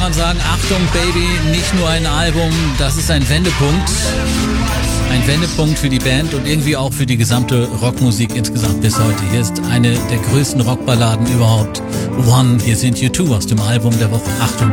man sagen, Achtung Baby, nicht nur ein Album, das ist ein Wendepunkt. Ein Wendepunkt für die Band und irgendwie auch für die gesamte Rockmusik insgesamt bis heute. Hier ist eine der größten Rockballaden überhaupt. One, hier sind U2 aus dem Album der Woche. Achtung.